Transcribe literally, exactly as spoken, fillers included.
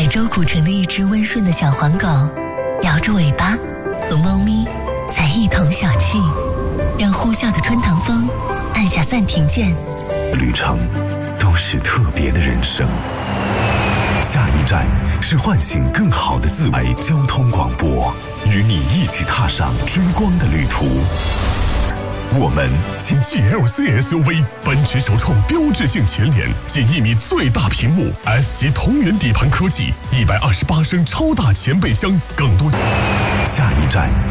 海州古城的一只温顺的小黄狗，摇着尾巴，和猫咪在一同小憩，让呼啸的穿堂风按下暂停键。 旅程都是特别的人生。下一站是唤醒更好的自为交通广播，与你一起踏上追光的旅途。我们 G L C S U V 奔驰首创标志性前脸近一米最大屏幕 S 级同源底盘科技，一百二十八升超大前备箱，更多。 下一站